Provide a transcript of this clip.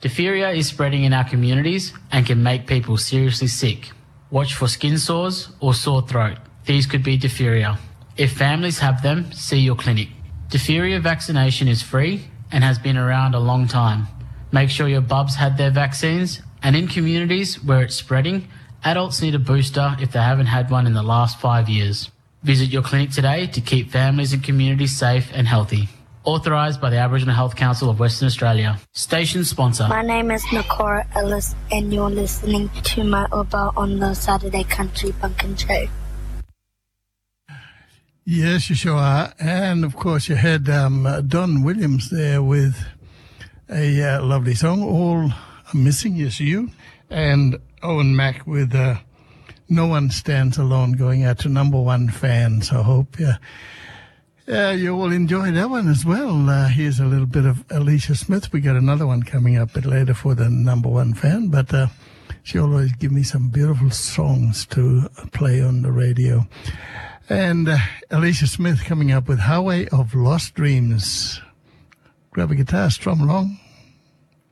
Diphtheria is spreading in our communities and can make people seriously sick. Watch for skin sores or sore throat. These could be diphtheria. If families have them, see your clinic. Diphtheria vaccination is free and has been around a long time. Make sure your bubs had their vaccines, and in communities where it's spreading, adults need a booster if they haven't had one in the last 5 years. Visit your clinic today to keep families and communities safe and healthy. Authorised by the Aboriginal Health Council of Western Australia. Station sponsor. My name is Nakora Ellis, and you're listening to my Uber on the Saturday Country Pumpkin Show. Yes, you sure are. And, of course, you had Don Williams there with a lovely song, All I'm Missing Is You, and Owen Mack with No One Stands Alone, going out to number one fans. I hope you all enjoy that one as well. Here's a little bit of Alicia Smith. We got another one coming up a bit later for the number one fan, but she always gives me some beautiful songs to play on the radio. And Alicia Smith coming up with Highway of Lost Dreams. Grab a guitar, strum along.